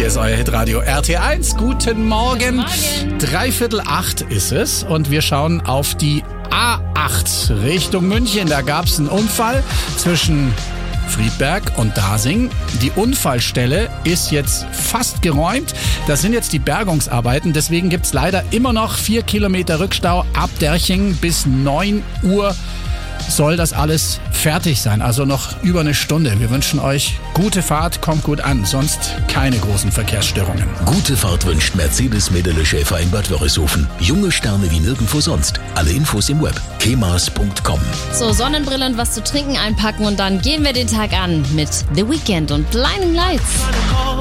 ist euer Hitradio RT1. Guten Morgen. Guten Morgen. 7:45 ist es und wir schauen auf die A8 Richtung München. Da gab es einen Unfall zwischen Friedberg und Dasing. Die Unfallstelle ist jetzt fast geräumt. Das sind jetzt die Bergungsarbeiten. Deswegen gibt es leider immer noch 4 Kilometer Rückstau ab Derching. Bis 9 Uhr soll das alles fertig sein. Also noch über eine Stunde. Wir wünschen euch gute Fahrt, kommt gut an. Sonst keine großen Verkehrsstörungen. Gute Fahrt wünscht Mercedes Medele Schäfer in Bad Wörishofen. Junge Sterne wie nirgendwo sonst. Alle Infos im Web. kemas.com. So, Sonnenbrille und was zu trinken einpacken und dann gehen wir den Tag an mit The Weeknd und Blinding Lights.